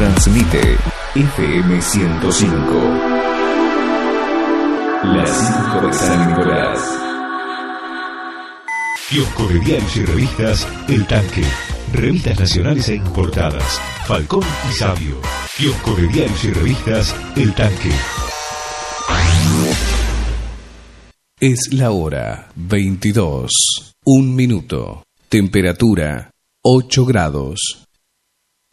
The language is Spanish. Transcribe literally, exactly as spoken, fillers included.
Transmite F M ciento cinco. La cinco de San Nicolás. Kiosco de diarios y revistas El Tanque. Revistas nacionales e importadas. Falcón y Sabio. Kiosco de diarios y revistas El Tanque. Es la hora veintidós. Un minuto. Temperatura ocho grados.